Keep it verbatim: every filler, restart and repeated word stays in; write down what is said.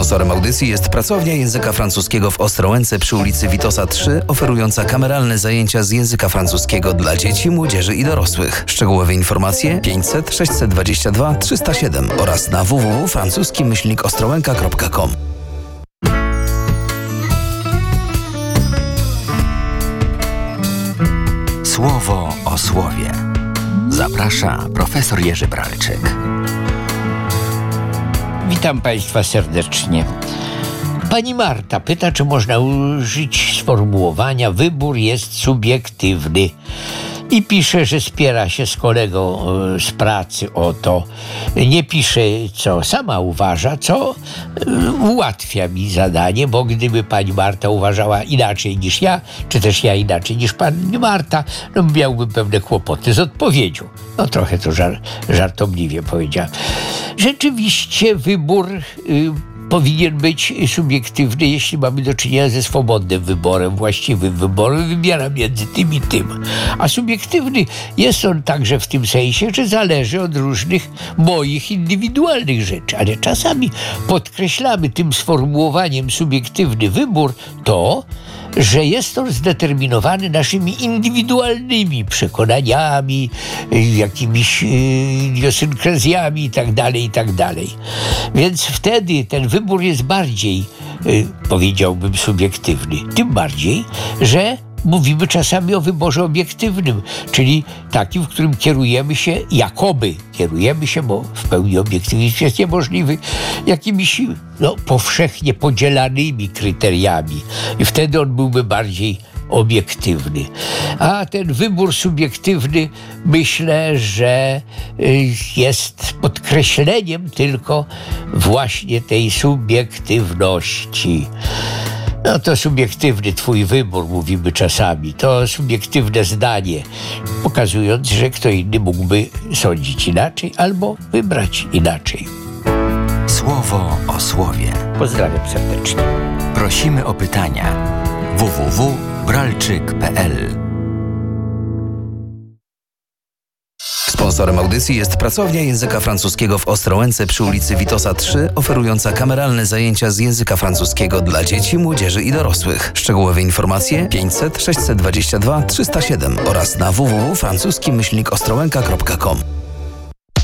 Sponsorem audycji jest Pracownia Języka Francuskiego w Ostrołęce przy ulicy Witosa trzy, oferująca kameralne zajęcia z języka francuskiego dla dzieci, młodzieży i dorosłych. Szczegółowe informacje pięćset sześćset dwadzieścia dwa trzysta siedem oraz na w w w kropka francuski myślnik ostrołęka kropka com. Słowo o słowie. Zaprasza profesor Jerzy Bralczyk. Witam Państwa serdecznie. Pani Marta pyta, czy można użyć sformułowania wybór jest subiektywny i pisze, że spiera się z kolegą z pracy o to. Nie pisze, co sama uważa, co ułatwia mi zadanie, bo gdyby pani Marta uważała inaczej niż ja, czy też ja inaczej niż pani Marta, no miałbym pewne kłopoty z odpowiedzią. No trochę to żar- żartobliwie powiedziałem. Rzeczywiście wybór y, powinien być subiektywny, jeśli mamy do czynienia ze swobodnym wyborem, właściwym wyborem, wybiera między tym i tym. A subiektywny jest on także w tym sensie, że zależy od różnych moich indywidualnych rzeczy, ale czasami podkreślamy tym sformułowaniem subiektywny wybór to, że jest on zdeterminowany naszymi indywidualnymi przekonaniami, jakimiś idiosynkrazjami itd., itd. Więc wtedy ten wybór jest bardziej, powiedziałbym, subiektywny. Tym bardziej, że mówimy czasami o wyborze obiektywnym, czyli takim, w którym kierujemy się, jakoby kierujemy się, bo w pełni obiektywizm jest niemożliwy, jakimiś no, powszechnie podzielanymi kryteriami. I wtedy on byłby bardziej obiektywny. A ten wybór subiektywny, myślę, że jest podkreśleniem tylko właśnie tej subiektywności. No to subiektywny twój wybór, mówimy czasami. To subiektywne zdanie, pokazując, że kto inny mógłby sądzić inaczej albo wybrać inaczej. Słowo o słowie. Pozdrawiam serdecznie. Prosimy o pytania. w w w kropka bralczyk kropka p l Sponsorem audycji jest Pracownia Języka Francuskiego w Ostrołęce przy ulicy Witosa trzy, oferująca kameralne zajęcia z języka francuskiego dla dzieci, młodzieży i dorosłych. Szczegółowe informacje pięćset sześćset dwadzieścia dwa trzysta siedem oraz na w w w kropka francuski myślnik ostrołęka kropka com.